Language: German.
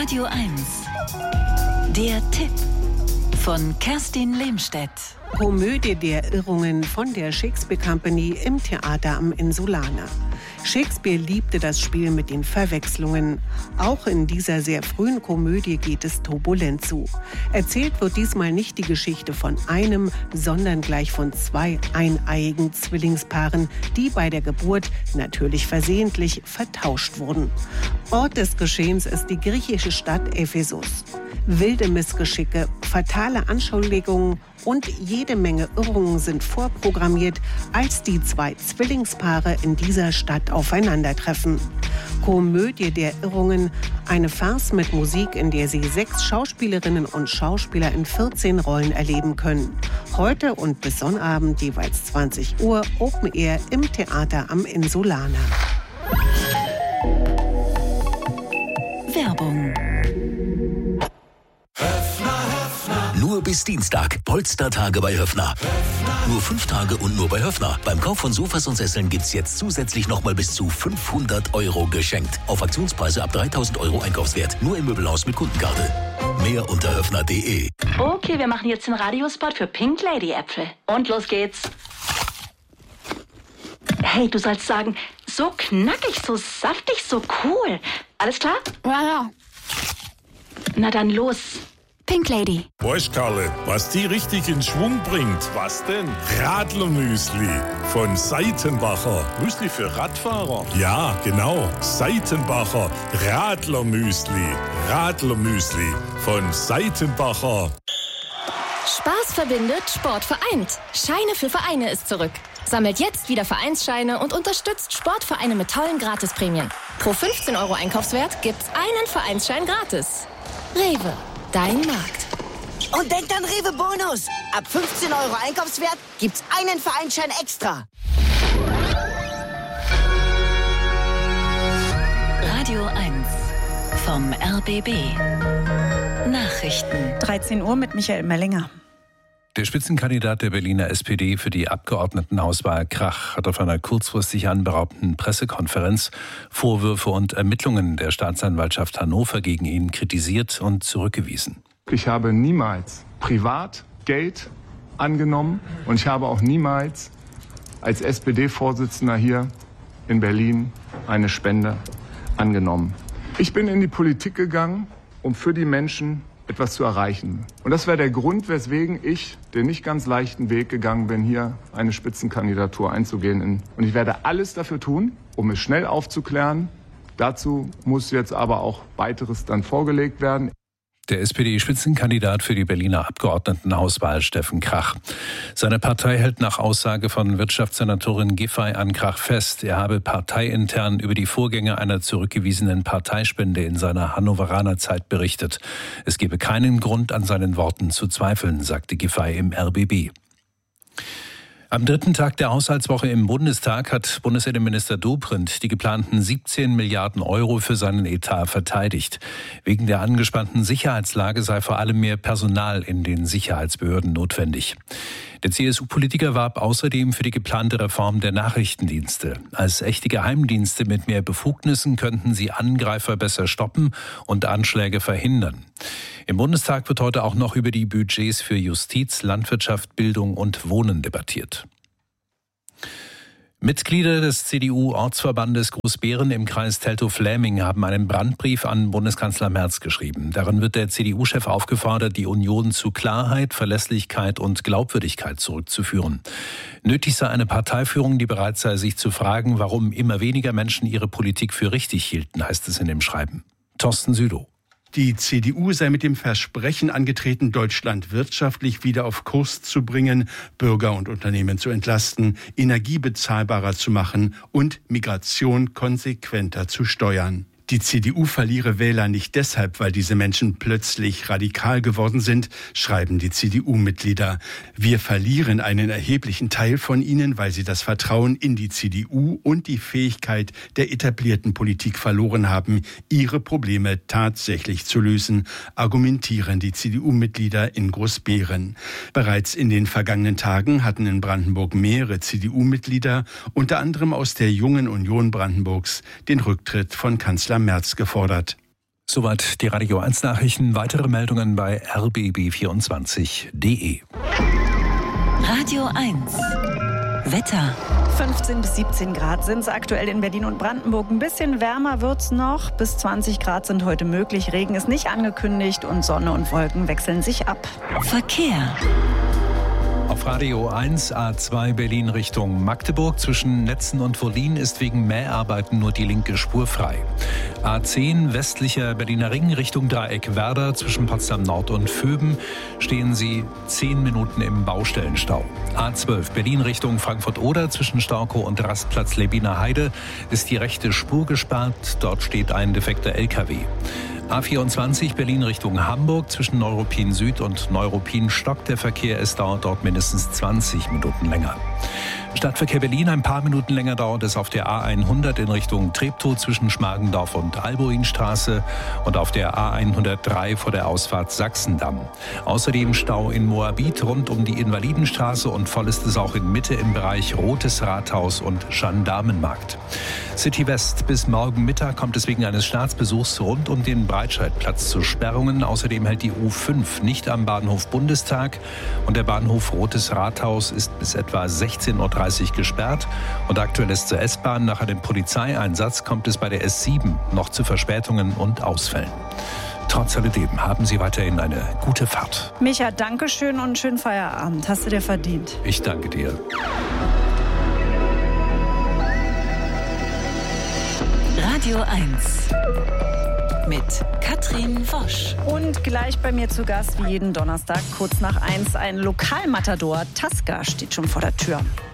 Radio 1. Der Tipp von Kerstin Lehmstedt. Komödie der Irrungen von der Shakespeare Company im Theater am Insulaner. Shakespeare liebte das Spiel mit den Verwechslungen. Auch in dieser sehr frühen Komödie geht es turbulent zu. Erzählt wird diesmal nicht die Geschichte von einem, sondern gleich von zwei eineiigen Zwillingspaaren, die bei der Geburt, natürlich versehentlich, vertauscht wurden. Ort des Geschehens ist die griechische Stadt Ephesus. Wilde Missgeschicke, fatale Anschuldigungen und jede Menge Irrungen sind vorprogrammiert, als die zwei Zwillingspaare in dieser Stadt aufeinandertreffen. Komödie der Irrungen, eine Farce mit Musik, in der Sie 6 Schauspielerinnen und Schauspieler in 14 Rollen erleben können. Heute und bis Sonnabend jeweils 20 Uhr Open Air im Theater am Insulaner. Werbung. Nur bis Dienstag. Polstertage bei Höffner. Nur 5 Tage und nur bei Höffner. Beim Kauf von Sofas und Sesseln gibt's jetzt zusätzlich nochmal bis zu 500 € geschenkt. Auf Aktionspreise ab 3.000 € Einkaufswert. Nur im Möbelhaus mit Kundenkarte. Mehr unter höffner.de. Okay, wir machen jetzt den Radiospot für Pink Lady Äpfel. Und los geht's. Hey, du sollst sagen, so knackig, so saftig, so cool. Alles klar? Ja. Na dann los. Pink Lady. Weißt Karle, was die richtig in Schwung bringt? Was denn? Radlermüsli von Seitenbacher. Müsli für Radfahrer? Ja, genau. Seitenbacher Radlermüsli. Radlermüsli von Seitenbacher. Spaß verbindet, Sport vereint. Scheine für Vereine ist zurück. Sammelt jetzt wieder Vereinsscheine und unterstützt Sportvereine mit tollen Gratisprämien. Pro 15 € Einkaufswert gibt's einen Vereinsschein gratis. Rewe. Dein Markt. Und denkt an Rewe Bonus. Ab 15 € Einkaufswert gibt's einen Vereinsschein extra. Radio 1 vom RBB. Nachrichten. 13 Uhr mit Michael Mellinger. Der Spitzenkandidat der Berliner SPD für die Abgeordnetenhauswahl Krach hat auf einer kurzfristig anberaumten Pressekonferenz Vorwürfe und Ermittlungen der Staatsanwaltschaft Hannover gegen ihn kritisiert und zurückgewiesen. Ich habe niemals privat Geld angenommen und ich habe auch niemals als SPD-Vorsitzender hier in Berlin eine Spende angenommen. Ich bin in die Politik gegangen, um für die Menschen etwas zu erreichen. Und das wäre der Grund, weswegen ich den nicht ganz leichten Weg gegangen bin, hier eine Spitzenkandidatur einzugehen. Und ich werde alles dafür tun, um es schnell aufzuklären. Dazu muss jetzt aber auch weiteres dann vorgelegt werden. Der SPD-Spitzenkandidat für die Berliner Abgeordnetenhauswahl Steffen Krach. Seine Partei hält nach Aussage von Wirtschaftssenatorin Giffey an Krach fest, er habe parteiintern über die Vorgänge einer zurückgewiesenen Parteispende in seiner Hannoveraner Zeit berichtet. Es gebe keinen Grund, an seinen Worten zu zweifeln, sagte Giffey im RBB. Am 3. Tag der Haushaltswoche im Bundestag hat Bundesinnenminister Dobrindt die geplanten 17 Milliarden € für seinen Etat verteidigt. Wegen der angespannten Sicherheitslage sei vor allem mehr Personal in den Sicherheitsbehörden notwendig. Der CSU-Politiker warb außerdem für die geplante Reform der Nachrichtendienste. Als echte Geheimdienste mit mehr Befugnissen könnten sie Angreifer besser stoppen und Anschläge verhindern. Im Bundestag wird heute auch noch über die Budgets für Justiz, Landwirtschaft, Bildung und Wohnen debattiert. Mitglieder des CDU-Ortsverbandes Großbeeren im Kreis Teltow-Fläming haben einen Brandbrief an Bundeskanzler Merz geschrieben. Darin wird der CDU-Chef aufgefordert, die Union zu Klarheit, Verlässlichkeit und Glaubwürdigkeit zurückzuführen. Nötig sei eine Parteiführung, die bereit sei, sich zu fragen, warum immer weniger Menschen ihre Politik für richtig hielten, heißt es in dem Schreiben. Thorsten Südow. Die CDU sei mit dem Versprechen angetreten, Deutschland wirtschaftlich wieder auf Kurs zu bringen, Bürger und Unternehmen zu entlasten, Energie bezahlbarer zu machen und Migration konsequenter zu steuern. Die CDU verliere Wähler nicht deshalb, weil diese Menschen plötzlich radikal geworden sind, schreiben die CDU-Mitglieder. Wir verlieren einen erheblichen Teil von ihnen, weil sie das Vertrauen in die CDU und die Fähigkeit der etablierten Politik verloren haben, ihre Probleme tatsächlich zu lösen, argumentieren die CDU-Mitglieder in Großbeeren. Bereits in den vergangenen Tagen hatten in Brandenburg mehrere CDU-Mitglieder, unter anderem aus der Jungen Union Brandenburgs, den Rücktritt von Kanzler Merz gefordert. Soweit die Radio 1 Nachrichten. Weitere Meldungen bei rbb24.de. Radio 1 Wetter. 15 bis 17 Grad sind es aktuell in Berlin und Brandenburg. Ein bisschen wärmer wird es noch. Bis 20 Grad sind heute möglich. Regen ist nicht angekündigt und Sonne und Wolken wechseln sich ab. Verkehr. Auf Radio 1 A2 Berlin Richtung Magdeburg zwischen Netzen und Wollin ist wegen Mäharbeiten nur die linke Spur frei. A10 westlicher Berliner Ring Richtung Dreieck Werder zwischen Potsdam Nord und Vöben stehen Sie 10 Minuten im Baustellenstau. A12 Berlin Richtung Frankfurt-Oder zwischen Staukow und Rastplatz Lebiner Heide ist die rechte Spur gesperrt. Dort steht ein defekter LKW. A24 Berlin Richtung Hamburg zwischen Neuruppin Süd und Neuruppin stockt der Verkehr. Es dauert dort mindestens 20 Minuten länger. Stadtverkehr Berlin ein paar Minuten länger dauert es auf der A100 in Richtung Treptow zwischen Schmargendorf und Albuinstraße und auf der A103 vor der Ausfahrt Sachsendamm. Außerdem Stau in Moabit rund um die Invalidenstraße und voll ist es auch in Mitte im Bereich Rotes Rathaus und Gendarmenmarkt. City West bis morgen Mittag kommt es wegen eines Staatsbesuchs rund um den Breitscheidplatz zu Sperrungen. Außerdem hält die U5 nicht am Bahnhof Bundestag und der Bahnhof Rotes Rathaus ist bis etwa 16:30 Uhr gesperrt. Und aktuell ist zur S-Bahn nach einem Polizeieinsatz kommt es bei der S7 noch zu Verspätungen und Ausfällen. Trotz alledem haben Sie weiterhin eine gute Fahrt. Micha, danke schön und schönen Feierabend. Hast du dir verdient. Ich danke dir. Radio 1 mit Katrin Wosch. Und gleich bei mir zu Gast, wie jeden Donnerstag, kurz nach 1, ein Lokalmatador. Tasca steht schon vor der Tür.